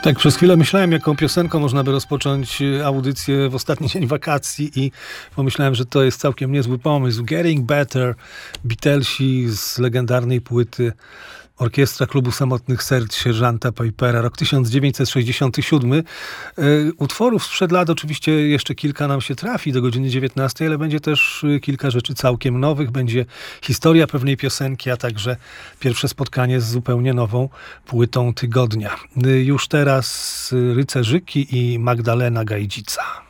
Tak, przez chwilę myślałem, jaką piosenką można by rozpocząć audycję w ostatni dzień wakacji i pomyślałem, że to jest całkiem niezły pomysł. Getting Better, Beatlesi z legendarnej płyty Orkiestra Klubu Samotnych Serc sierżanta Pipera, rok 1967. Utworów sprzed lat oczywiście jeszcze kilka nam się trafi do godziny 19, ale będzie też kilka rzeczy całkiem nowych. Będzie historia pewnej piosenki, a także pierwsze spotkanie z zupełnie nową płytą tygodnia. Już teraz Rycerzyki i Magdalena Gajdzica.